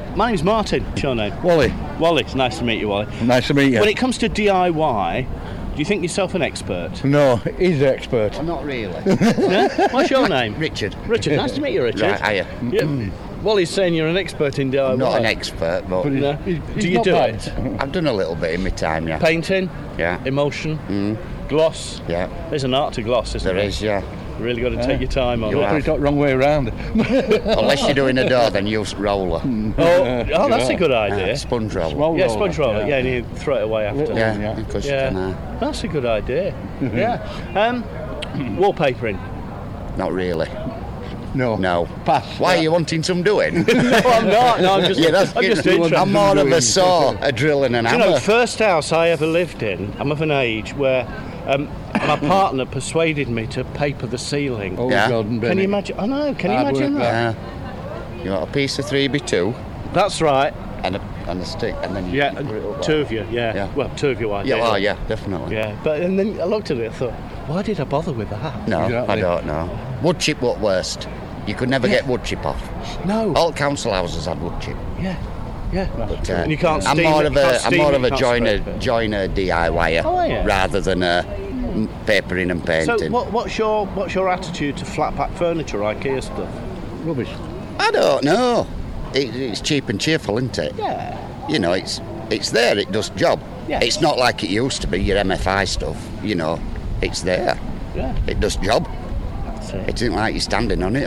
My name's Martin. What's your name? Wally. Wally. It's nice to meet you, Wally. Nice to meet you. When it comes to DIY, do you think yourself an expert? No, he's the expert. Not really. Yeah? What's your name? Richard. Richard. Nice to meet you, Richard. Right, hiya. Yeah. Wally's saying you're an expert in DIY. I'm not an expert, but But No. he's Do you not do bad. it? I've done a little bit in my time, yeah. Painting, Yeah, emotion, gloss. yeah. There's an art to gloss, isn't There there? is, yeah. You really got to take your time on You it. have. It's not the wrong way around. Unless you're doing a door, then use roller. Oh, that's a good idea. Sponge roller. Small Yeah, roller. sponge roller. Yeah, and you throw it away after. Yeah, Yeah. because Yeah. you can, That's a good idea. Yeah. Wallpapering. not really. No. No. Pass. Why are you wanting some doing? No, I'm not. No, I'm just, Yeah, that's I'm just good. interested. I'm more of a saw, a drill and an Do you know, hammer. first house I ever lived in, I'm of an age where my partner persuaded me to paper the ceiling. Oh, Yeah. God, Can you imagine? I know. Can you Hard imagine work, that? Yeah. You want a piece of 3x2 That's right. and a stick, and then you Yeah, put it up two like of you. Yeah. Yeah. Well, two of you. I that. Yeah, did. well, yeah, definitely. Yeah, but and then I looked at it. I thought, why did I bother with that? No, Exactly. I don't know. Wood chip what worst? You could never get wood chip off. No. All council houses had wood chip. Yeah. Yeah. But, And you can't I'm steam more it, of you can't a steam it, you can't joiner scrape it. joiner DIYer Oh, yeah. rather than a papering and painting. So what's your attitude to flat pack furniture, IKEA stuff? Rubbish. I don't know. It's cheap and cheerful, isn't it? Yeah. You know, it's there. It does job. Yeah. It's not like it used to be. Your MFI stuff. You know, it's there. Yeah. It does job. That's it. It isn't like you're standing on it.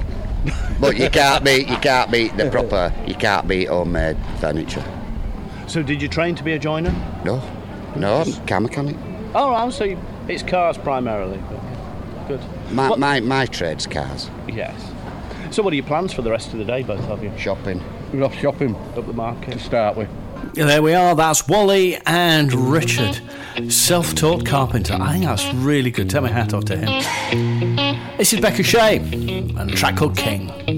But you can't beat the proper. You can't beat homemade furniture. So did you train to be a joiner? No, I'm a car mechanic. Oh, right, so it's cars primarily. But good. What- My trade's cars. Yes. So what are your plans for the rest of the day, both of you? Shopping. We're off shopping Up the market? to start with. There we are, that's Wally and Richard. Self-taught carpenter. I think that's really good. Take my hat off to him. This is Becca Shea and a track called King.